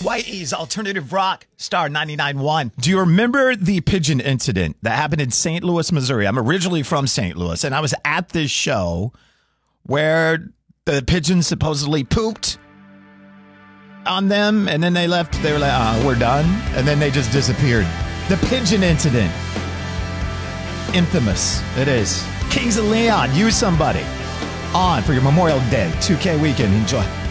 Hawaii's Alternative Rock, Star 99.1. Do you remember the pigeon incident that happened in St. Louis, Missouri? I'm originally from St. Louis, and I was at this show where the pigeons supposedly pooped on them, and then they left. They were like, we're done. And then they just disappeared. The pigeon incident. Infamous. It is. Kings of Leon, use somebody. On for your Memorial Day 2K weekend. Enjoy.